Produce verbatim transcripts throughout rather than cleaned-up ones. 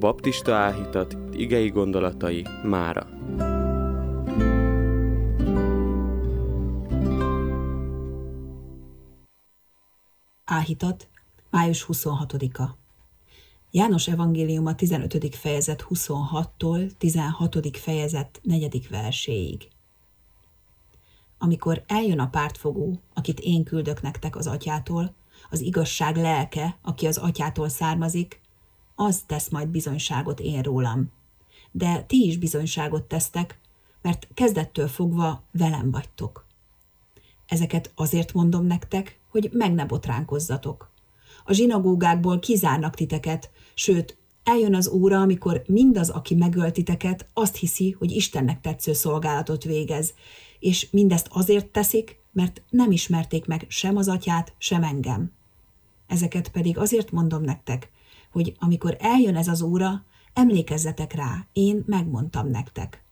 baptista áhítat igei gondolatai mára. Áhítat, május huszonhatodika. János evangéliuma tizenötödik fejezet huszonhattól tizenhatodik fejezet negyedik verséig. Amikor eljön a pártfogó, akit én küldök nektek az atyától, az igazság lelke, aki az atyától származik, az tesz majd bizonyságot én rólam. De ti is bizonyságot tesztek, mert kezdettől fogva velem vagytok. Ezeket azért mondom nektek, hogy meg ne botránkozzatok. A zsinagógákból kizárnak titeket, sőt, eljön az óra, amikor mindaz, aki megöl titeket, azt hiszi, hogy Istennek tetsző szolgálatot végez, és mindezt azért teszik, mert nem ismerték meg sem az atyát, sem engem. Ezeket pedig azért mondom nektek, hogy amikor eljön ez az óra, emlékezzetek rá, én megmondtam nektek.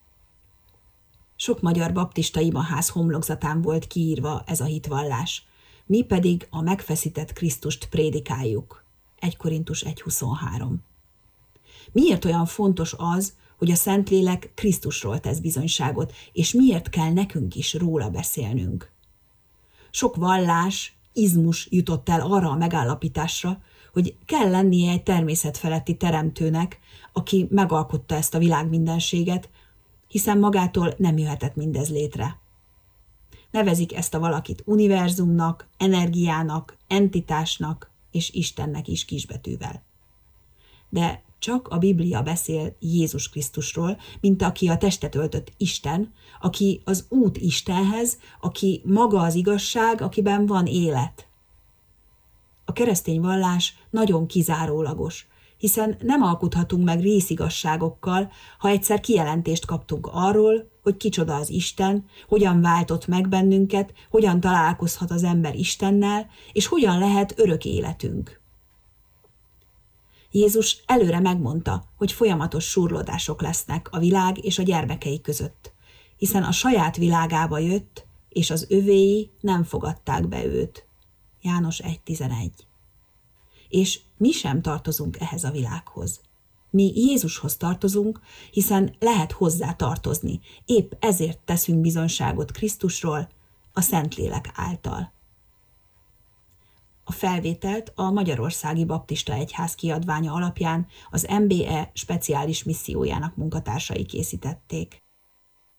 Sok magyar baptista imaház homlokzatán volt kiírva ez a hitvallás, mi pedig a megfeszített Krisztust prédikáljuk. egy Korintus egy huszonhárom. Miért olyan fontos az, hogy a Szentlélek Krisztusról tesz bizonyságot, és miért kell nekünk is róla beszélnünk? Sok vallás, izmus jutott el arra a megállapításra, hogy kell lennie egy természetfeletti teremtőnek, aki megalkotta ezt a világ mindenséget, hiszen magától nem jöhetett mindez létre. Nevezik ezt a valakit univerzumnak, energiának, entitásnak és Istennek is kisbetűvel. De csak a Biblia beszél Jézus Krisztusról, mint aki a testet öltött Isten, aki az út Istenhez, aki maga az igazság, akiben van élet. A keresztény vallás nagyon kizárólagos, hiszen nem alkothatunk meg részigazságokkal, ha egyszer kijelentést kaptunk arról, hogy kicsoda az Isten, hogyan váltott meg bennünket, hogyan találkozhat az ember Istennel, és hogyan lehet örök életünk. Jézus előre megmondta, hogy folyamatos surlódások lesznek a világ és a gyermekei között, hiszen a saját világába jött, és az övéi nem fogadták be őt. János egy tizenegy. És mi sem tartozunk ehhez a világhoz. Mi Jézushoz tartozunk, hiszen lehet hozzá tartozni, épp ezért teszünk bizonyságot Krisztusról, a Szentlélek által. A felvételt a Magyarországi Baptista Egyház kiadványa alapján az em bé e speciális missziójának munkatársai készítették.